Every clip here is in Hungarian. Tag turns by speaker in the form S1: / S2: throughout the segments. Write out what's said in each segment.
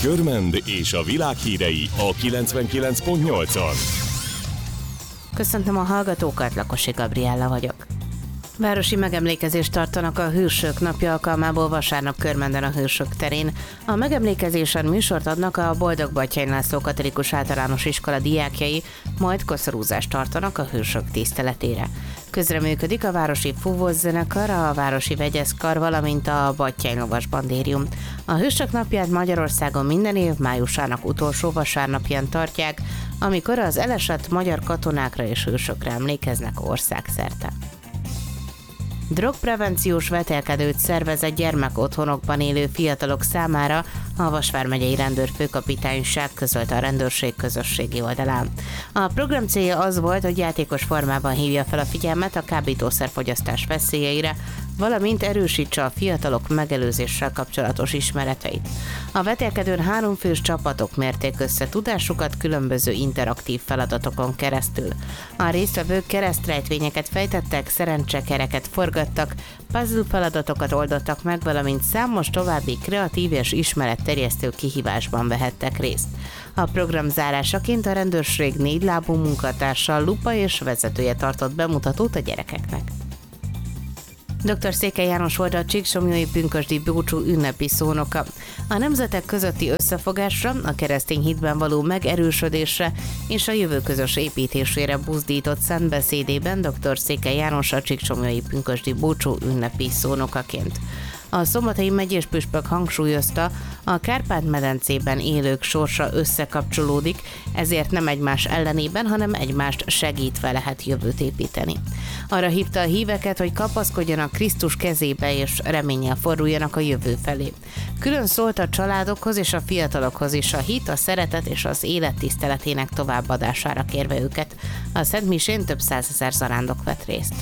S1: Körmend és a világ hírei a 99.8-on.
S2: Köszöntöm a hallgatókat, Lakosi Gabriella vagyok. Városi megemlékezést tartanak a Hősök napja alkalmából vasárnap Körmenden a Hősök terén. A megemlékezésen műsort adnak a Boldog Batthyány László Katolikus Általános Iskola diákjai, majd koszorúzást tartanak a hősök tiszteletére. Közreműködik a Városi Fúvószenekar, a Városi Vegyeszkar, valamint a Batthyány Lovas Bandérium. A Hősök napját Magyarországon minden év májusának utolsó vasárnapján tartják, amikor az elesett magyar katonákra és hősökre emlékeznek országszerte. Drogprevenciós vetélkedőt szervez egy gyermekotthonokban élő fiatalok számára, a Vas vármegyei rendőrfőkapitányság közölte a rendőrség közösségi oldalán. A program célja az volt, hogy játékos formában hívja fel a figyelmet a kábítószerfogyasztás veszélyeire, valamint erősítse a fiatalok megelőzéssel kapcsolatos ismereteit. A vetélkedőn 3 fős csapatok mérték össze tudásukat különböző interaktív feladatokon keresztül. A résztvevők keresztrejtvényeket fejtettek, szerencsekereket forgattak, puzzle feladatokat oldottak meg, valamint számos további kreatív és ismeretterjesztő kihívásban vehettek részt. A program zárásaként a rendőrség 4 lábú munkatársa, lupa és vezetője tartott bemutatót a gyerekeknek. Dr. Székely János volt a Csíksomlyói pünkösdi búcsú ünnepi szónoka. A nemzetek közötti összefogásra, a keresztény hitben való megerősödésre és a jövő közös építésére buzdított szent beszédében Dr. Székely János a Csíksomlyói pünkösdi búcsú ünnepi szónokaként. A Szombathelyi megyéspüspök hangsúlyozta, a Kárpát-medencében élők sorsa összekapcsolódik, ezért nem egymás ellenében, hanem egymást segítve lehet jövőt építeni. Arra hívta a híveket, hogy kapaszkodjanak Krisztus kezébe és reménnyel forduljanak a jövő felé. Külön szólt a családokhoz és a fiatalokhoz is a hit, a szeretet és az élet tiszteletének továbbadására kérve őket. A Szentmisén több 100 000 zarándok vett részt.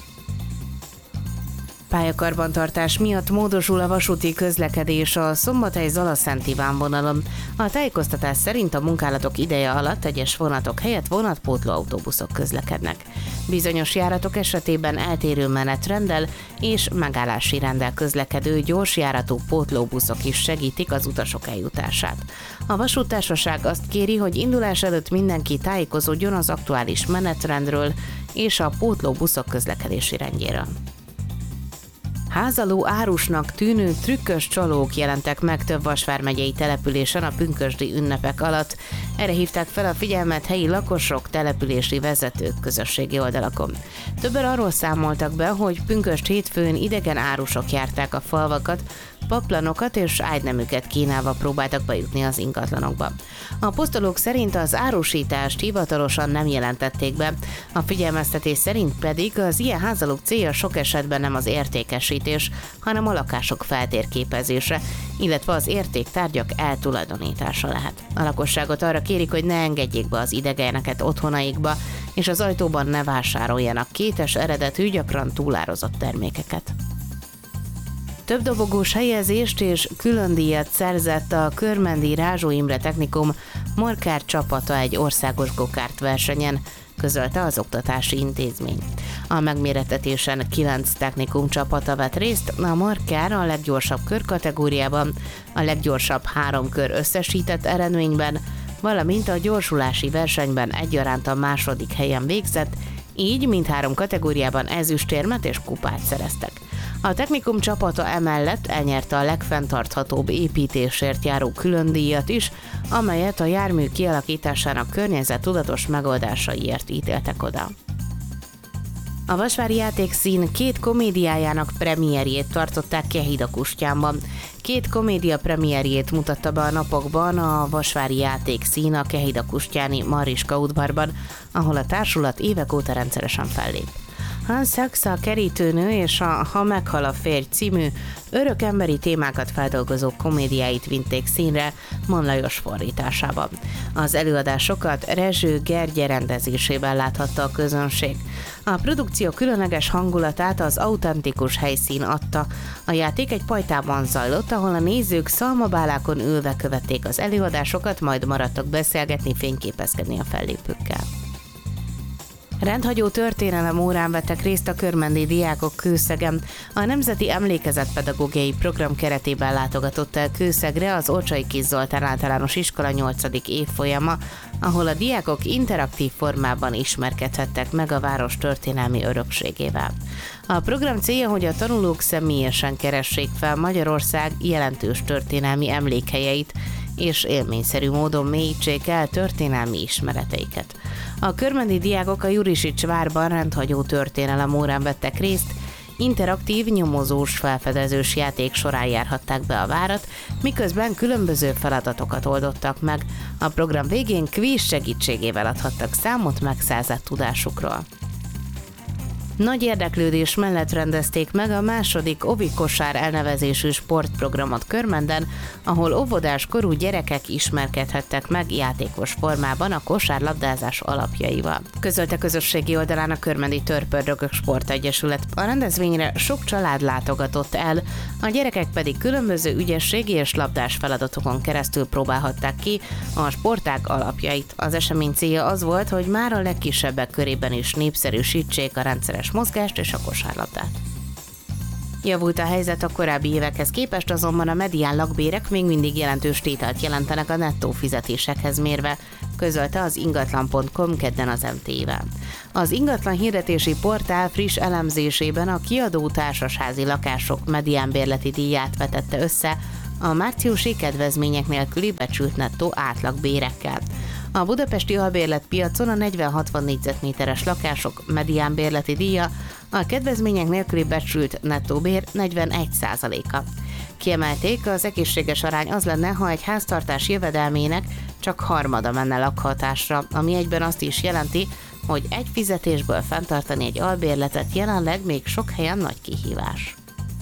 S2: Pályakarbantartás miatt módosul a vasúti közlekedés a Szombathely-Zalaszent Iván vonalon. A tájékoztatás szerint a munkálatok ideje alatt egyes vonatok helyett vonatpótló autóbuszok közlekednek. Bizonyos járatok esetében eltérő menetrenddel és megállási renddel közlekedő gyorsjáratú pótlóbuszok is segítik az utasok eljutását. A vasúttársaság azt kéri, hogy indulás előtt mindenki tájékozódjon az aktuális menetrendről és a pótlóbuszok közlekedési rendjéről. Házaló árusnak tűnő trükkös csalók jelentek meg több Vas vármegyei településen a pünkösdi ünnepek alatt. Erre hívták fel a figyelmet helyi lakosok, települési vezetők közösségi oldalakon. Többen arról számoltak be, hogy pünkösd hétfőn idegen árusok járták a falvakat, paplanokat és ágynemüket kínálva próbáltak bejutni az ingatlanokba. A posztolók szerint az árusítást hivatalosan nem jelentették be, a figyelmeztetés szerint pedig az ilyen házalók célja sok esetben nem az értékesítés, hanem a lakások feltérképezése, illetve az értéktárgyak eltulajdonítása lehet. A lakosságot arra kérik, hogy ne engedjék be az idegeneket otthonaikba, és az ajtóban ne vásároljanak kétes eredetű, gyakran túlárazott termékeket. Több dobogós helyezést és külön díjat szerzett a körmendi Rázsó Imre Technikum markár csapata egy országos gokárt versenyen, közölte az oktatási intézmény. A megmérettetésen 9 technikum csapata vett részt, a markár a leggyorsabb kör kategóriában, a leggyorsabb 3 kör összesített eredményben, valamint a gyorsulási versenyben egyaránt a második helyen végzett, így mindhárom kategóriában ezüstérmet és kupát szereztek. A technikum csapata emellett elnyerte a legfenntarthatóbb építésért járó különdíjat is, amelyet a jármű kialakításának környezettudatos megoldásaiért ítéltek oda. A Vasvári Játékszín 2 komédiájának premierjét tartották Kehidakustyánban. 2 komédia premierjét mutatta be a napokban a Vasvári Játékszín a Kehidakustyáni Mariska udvarban, ahol a társulat évek óta rendszeresen fellép. Hans Sachs, a Kerítőnő és a Ha meghal a férj című örök emberi témákat feldolgozó komédiáit vinték színre Mon Lajos fordításában. Az előadásokat Rezső Gergye rendezésében láthatta a közönség. A produkció különleges hangulatát az autentikus helyszín adta. A játék egy pajtában zajlott, ahol a nézők szalmabálákon ülve követték az előadásokat, majd maradtak beszélgetni, fényképezkedni a fellépőkkel. Rendhagyó történelem órán vettek részt a körmendi diákok Kőszegen. A Nemzeti Emlékezetpedagógiai Program keretében látogatott el Kőszegre az Olcsai Kis Zoltán Általános Iskola 8. évfolyama, ahol a diákok interaktív formában ismerkedhettek meg a város történelmi örökségével. A program célja, hogy a tanulók személyesen keressék fel Magyarország jelentős történelmi emlékhelyeit, és élményszerű módon mélyítsék el történelmi ismereteiket. A körmendi diákok a Jurisics várban rendhagyó történelem órán vettek részt, interaktív, nyomozós, felfedezős játék során járhatták be a várat, miközben különböző feladatokat oldottak meg. A program végén kvíz segítségével adhattak számot megszerzett tudásukról. Nagy érdeklődés mellett rendezték meg a második Ovi Kosár elnevezésű sportprogramot Körmenden, ahol óvodás korú gyerekek ismerkedhettek meg játékos formában a kosárlabdázás alapjaival. Közölte közösségi oldalán a Körmendi Törpördögök Sportegyesület. A rendezvényre sok család látogatott el, a gyerekek pedig különböző ügyességi és labdás feladatokon keresztül próbálhatták ki a sportág alapjait. Az esemény célja az volt, hogy már a legkisebbek körében is népszerűsítsék a rendszeres mozgást és a kosárlabdát. Javult a helyzet a korábbi évekhez képest, azonban a medián lakbérek még mindig jelentős tételt jelentenek a nettó fizetésekhez mérve, közölte az ingatlan.com kedden az MT-vel. Az ingatlan hirdetési portál friss elemzésében a kiadó társasházi lakások mediánbérleti díját vetette össze a márciusi kedvezmények nélküli becsült nettó átlagbérekkel. A budapesti albérletpiacon a 40-60 négyzetméteres lakások mediánbérleti díja a kedvezmények nélküli becsült nettóbér 41%-a. Kiemelték, az egészséges arány az lenne, ha egy háztartás jövedelmének csak harmada menne lakhatásra, ami egyben azt is jelenti, hogy egy fizetésből fenntartani egy albérletet jelenleg még sok helyen nagy kihívás.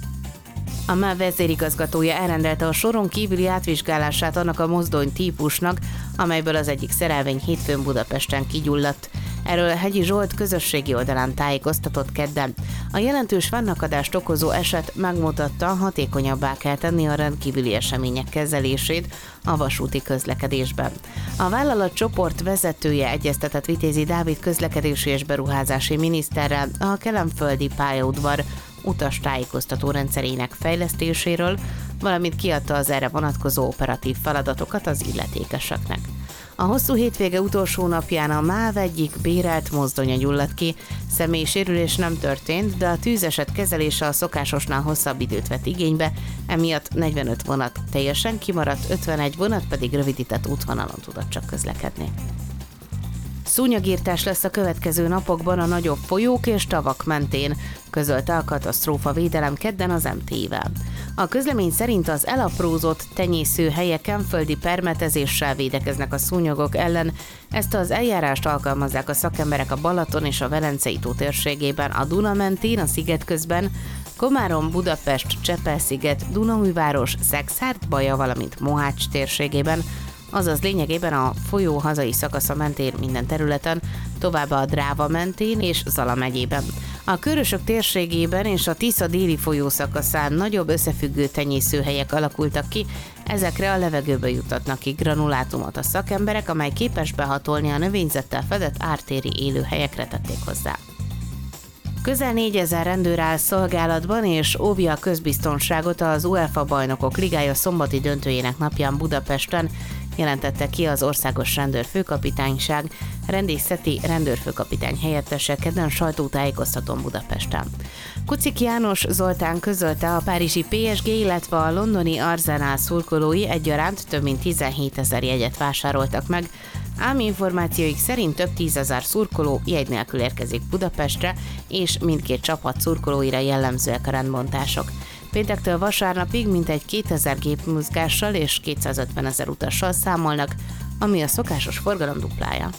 S2: A MÁV vezérigazgatója elrendelte a soron kívüli átvizsgálását annak a mozdony típusnak, amelyből az egyik szerelvény hétfőn Budapesten kigyulladt. Erről Hegyi Zsolt közösségi oldalán tájékoztatott kedden. A jelentős fennakadást okozó eset megmutatta, hatékonyabbá kell tenni a rendkívüli események kezelését a vasúti közlekedésben. A vállalat csoport vezetője egyeztetett Vitézi Dávid közlekedési és beruházási miniszterrel a kelenföldi pályaudvar utastájékoztató rendszerének fejlesztéséről, valamint kiadta az erre vonatkozó operatív feladatokat az illetékeseknek. A hosszú hétvége utolsó napján a MÁV egyik bérelt mozdonya gyulladt ki, személyi sérülés nem történt, de a tűzeset kezelése a szokásosnál hosszabb időt vett igénybe, emiatt 45 vonat teljesen kimaradt, 51 vonat pedig rövidített útvonalon tudott csak közlekedni. Szúnyogírtás lesz a következő napokban a nagyobb folyók és tavak mentén, közölte a katasztrófavédelem kedden az MT-vel. A közlemény szerint az elaprózott tenyészőhelyeken földi permetezéssel védekeznek a szúnyogok ellen, ezt az eljárást alkalmazzák a szakemberek a Balaton és a Velencei tó térségében, a Duna mentén, a Szigetközben, Komárom, Budapest, Csepel-sziget, Dunaújváros, Szekszárd, Baja, valamint Mohács térségében, azaz lényegében a folyó hazai szakasza mentén minden területen, továbbá a Dráva mentén és Zala megyében. A Körösök térségében és a Tisza déli folyószakaszán nagyobb összefüggő tenyészőhelyek alakultak ki, ezekre a levegőbe juttatnak ki granulátumot a szakemberek, amely képes behatolni a növényzettel fedett ártéri élőhelyekre, tették hozzá. Közel 4000 rendőr áll szolgálatban és óvja a közbiztonságot az UEFA Bajnokok Ligája szombati döntőjének napján Budapesten, jelentette ki az Országos Rendőrfőkapitányság rendészeti rendőrfőkapitány helyettese kedden sajtótájékoztatón Budapesten. Kucik János Zoltán közölte, a párizsi PSG, illetve a londoni Arsenal szurkolói egyaránt több mint 17 000 jegyet vásároltak meg, ám információik szerint több 10 000 szurkoló jegy nélkül érkezik Budapestre, és mindkét csapat szurkolóira jellemzőek a rendbontások. Péntektől vasárnapig mintegy 2000 gépmozgással és 250 000 utassal számolnak, ami a szokásos forgalom duplája.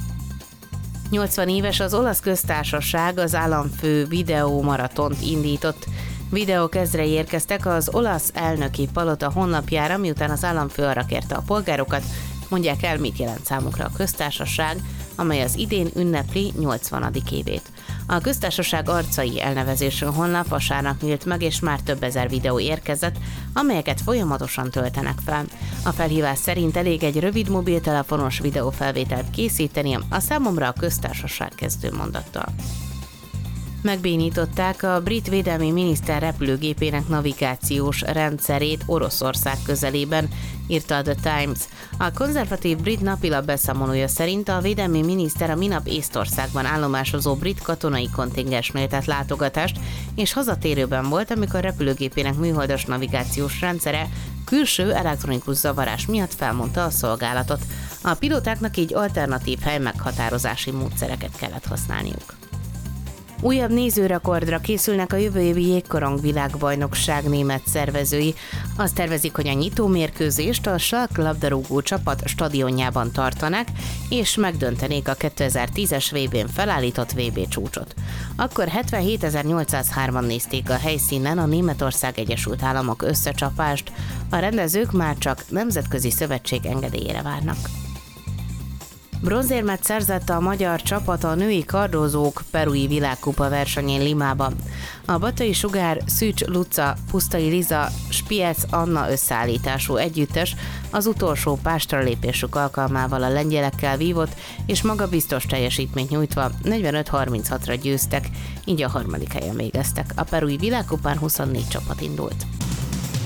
S2: 80 éves az olasz köztársaság az államfő videómaratont indított. Videók ezrei érkeztek az olasz elnöki palota honlapjára, miután az államfő arra kérte a polgárokat, mondják el, mit jelent számukra a köztársaság, amely az idén ünnepli 80. évét. A Köztársaság arcai elnevezésű honlap vasárnap nyílt meg, és már több ezer videó érkezett, amelyeket folyamatosan töltenek fel. A felhívás szerint elég egy rövid mobiltelefonos videófelvételt készíteni a számomra a Köztársaság kezdő mondattal. Megbénították a brit védelmi miniszter repülőgépének navigációs rendszerét Oroszország közelében, írta a The Times. A konzervatív brit napilap beszámolója szerint a védelmi miniszter a minap Észtországban állomásozó brit katonai kontingensnél tett látogatást, és hazatérőben volt, amikor a repülőgépének műholdas navigációs rendszere külső elektronikus zavarás miatt felmondta a szolgálatot. A pilótáknak így alternatív helymeghatározási módszereket kellett használniuk. Újabb nézőrekordra készülnek a jövő évi jégkorong világbajnokság német szervezői. Azt tervezik, hogy a nyitómérkőzést a Schalke labdarúgó csapat stadionjában tartanák, és megdöntenék a 2010-es VB-n felállított VB csúcsot. Akkor 77.803-an nézték a helyszínen a Németország Egyesült Államok összecsapást, a rendezők már csak nemzetközi szövetség engedélyére várnak. Bronzérmet szerzett a magyar csapat a női kardozók perui világkupa versenyén Limában. A Batai Sugár, Szűcs Luca, Pusztai Liza, Spiec Anna összeállítású együttes az utolsó pástra lépésük alkalmával a lengyelekkel vívott, és magabiztos teljesítményt nyújtva 45-36-ra győztek, így a harmadik helyen végeztek. A perui világkupán 24 csapat indult.